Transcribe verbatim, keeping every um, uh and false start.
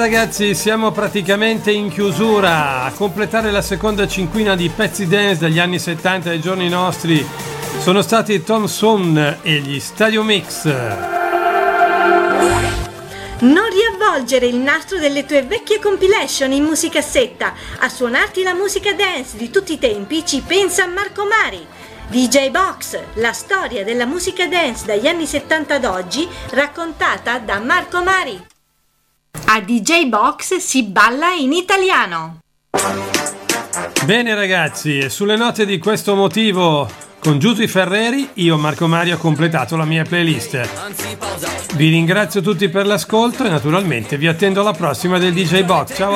ragazzi, siamo praticamente in chiusura. A completare la seconda cinquina di pezzi dance dagli anni settanta ai giorni nostri sono stati Tom Sun e gli Stadio Mix. Non riavvolgere il nastro delle tue vecchie compilation in musicassetta. A suonarti la musica dance di tutti i tempi ci pensa Marco Mari. D J Box, la storia della musica dance dagli anni settanta ad oggi, raccontata da Marco Mari. A D J Box si balla in italiano. Bene ragazzi, e sulle note di questo motivo, con Giusy Ferreri, io Marco Mari ho completato la mia playlist. Vi ringrazio tutti per l'ascolto e naturalmente vi attendo alla prossima del D J Box. Ciao!